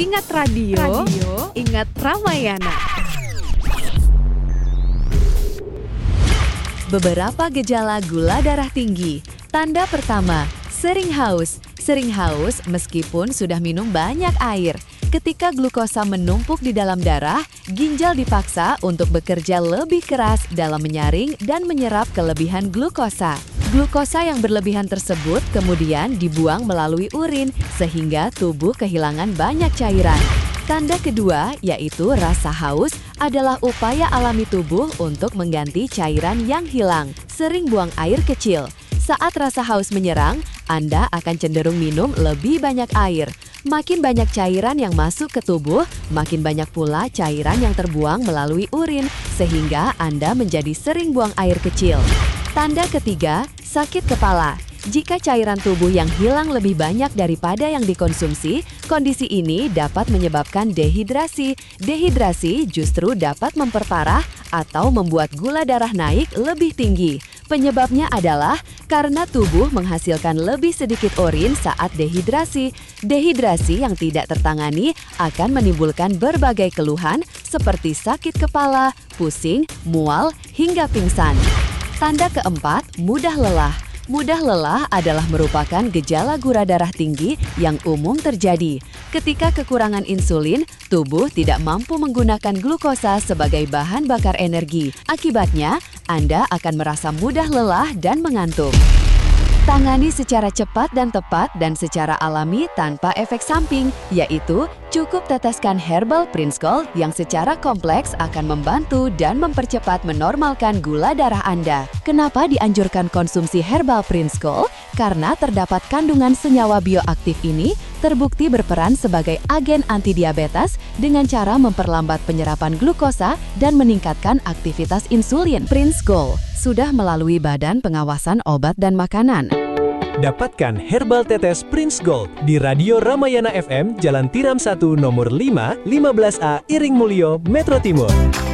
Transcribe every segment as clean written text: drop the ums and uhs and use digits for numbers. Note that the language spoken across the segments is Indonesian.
Ingat radio, ingat Ramayana. Beberapa gejala gula darah tinggi. Tanda pertama, sering haus. Sering haus meskipun sudah minum banyak air. Ketika glukosa menumpuk di dalam darah, ginjal dipaksa untuk bekerja lebih keras dalam menyaring dan menyerap kelebihan glukosa. Glukosa yang berlebihan tersebut kemudian dibuang melalui urin, sehingga tubuh kehilangan banyak cairan. Tanda kedua, yaitu rasa haus, adalah upaya alami tubuh untuk mengganti cairan yang hilang. Sering buang air kecil. Saat rasa haus menyerang, Anda akan cenderung minum lebih banyak air. Makin banyak cairan yang masuk ke tubuh, makin banyak pula cairan yang terbuang melalui urin, sehingga Anda menjadi sering buang air kecil. Tanda ketiga, sakit kepala. Jika cairan tubuh yang hilang lebih banyak daripada yang dikonsumsi, kondisi ini dapat menyebabkan dehidrasi. Dehidrasi justru dapat memperparah atau membuat gula darah naik lebih tinggi. Penyebabnya adalah karena tubuh menghasilkan lebih sedikit urin saat dehidrasi. Dehidrasi yang tidak tertangani akan menimbulkan berbagai keluhan seperti sakit kepala, pusing, mual, hingga pingsan. Tanda keempat, mudah lelah. Mudah lelah adalah merupakan gejala gula darah tinggi yang umum terjadi. Ketika kekurangan insulin, tubuh tidak mampu menggunakan glukosa sebagai bahan bakar energi. Akibatnya, Anda akan merasa mudah lelah dan mengantuk. Tangani secara cepat dan tepat dan secara alami tanpa efek samping, yaitu cukup teteskan Herbal Prince Gold yang secara kompleks akan membantu dan mempercepat menormalkan gula darah Anda. Kenapa dianjurkan konsumsi Herbal Prince Gold? Karena terdapat kandungan senyawa bioaktif ini terbukti berperan sebagai agen antidiabetes dengan cara memperlambat penyerapan glukosa dan meningkatkan aktivitas insulin. Prince Gold sudah melalui Badan Pengawasan Obat dan Makanan. Dapatkan Herbal Tetes Prince Gold di Radio Ramayana FM, Jalan Tiram 1, nomor 5, 15A, Iring Mulyo, Metro Timur.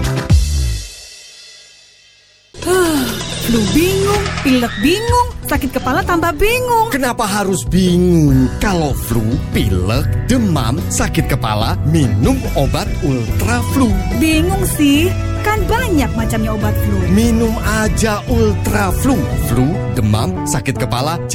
Flu bingung, pilek bingung, sakit kepala tambah bingung. Kenapa harus bingung? Kalau flu, pilek, demam, sakit kepala, minum obat Ultra Flu. Bingung sih, kan banyak macamnya obat flu. Minum aja Ultra Flu. Flu, demam, sakit kepala,